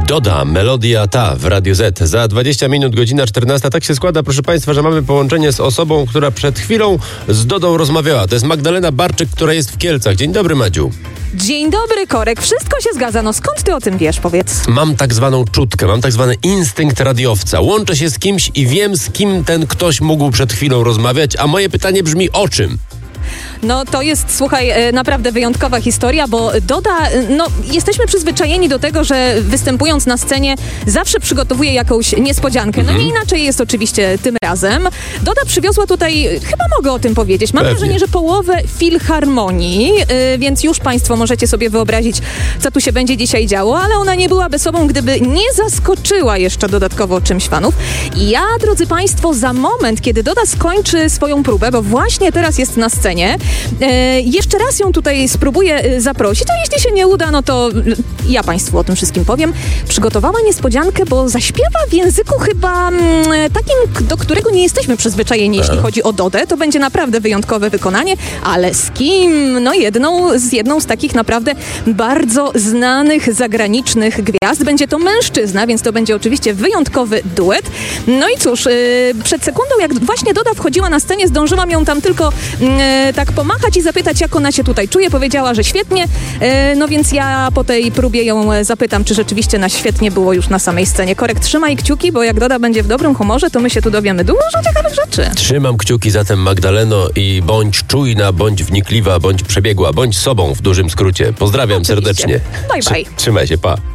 Doda, melodia ta w Radiu Z. Za 20 minut, godzina 14. Tak się składa, proszę Państwa, że mamy połączenie z osobą, która przed chwilą z Dodą rozmawiała. To jest Magdalena Barczyk, która jest w Kielcach. Dzień dobry, Madziu. Dzień dobry, Korek. Wszystko się zgadza. No skąd ty o tym wiesz, powiedz? Mam tak zwaną czutkę, mam tak zwany instynkt radiowca. Łączę się z kimś i wiem, z kim ten ktoś mógł przed chwilą rozmawiać, a moje pytanie brzmi: o czym? No to jest, słuchaj, naprawdę wyjątkowa historia, bo Doda, jesteśmy przyzwyczajeni do tego, że występując na scenie zawsze przygotowuje jakąś niespodziankę. No nie inaczej jest oczywiście tym razem. Doda przywiozła tutaj, chyba mogę o tym powiedzieć, mam wrażenie, że połowę filharmonii, więc już Państwo możecie sobie wyobrazić, co tu się będzie dzisiaj działo, ale ona nie byłaby sobą, gdyby nie zaskoczyła jeszcze dodatkowo czymś fanów. I ja, drodzy Państwo, za moment, kiedy Doda skończy swoją próbę, bo właśnie teraz jest na scenie, jeszcze raz ją tutaj spróbuję zaprosić, a jeśli się nie uda, no to ja Państwu o tym wszystkim powiem. Przygotowała niespodziankę, bo zaśpiewa w języku chyba takim, do którego nie jesteśmy przyzwyczajeni, jeśli chodzi o Dodę. To będzie naprawdę wyjątkowe wykonanie, ale z kim? No jedną z takich naprawdę bardzo znanych zagranicznych gwiazd. Będzie to mężczyzna, więc to będzie oczywiście wyjątkowy duet. No i cóż, przed sekundą, jak właśnie Doda wchodziła na scenie, zdążyłam ją tam tylko tak pomachać i zapytać, jak ona się tutaj czuje. Powiedziała, że świetnie, no więc ja po tej próbie ją zapytam, czy rzeczywiście na świetnie było już na samej scenie. Korek, trzymaj kciuki, bo jak Doda będzie w dobrym humorze, to my się tu dowiemy dużo ciekawych rzeczy. Trzymam kciuki zatem, Magdaleno, i bądź czujna, bądź wnikliwa, bądź przebiegła, bądź sobą w dużym skrócie. Pozdrawiam oczywiście serdecznie. Bye, bye. Trzymaj się, pa.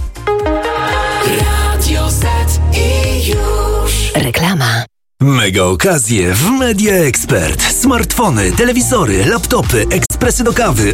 Radio Z i już. Reklama. Mega okazje w Media Expert. Smartfony, telewizory, laptopy, ekspresy do kawy,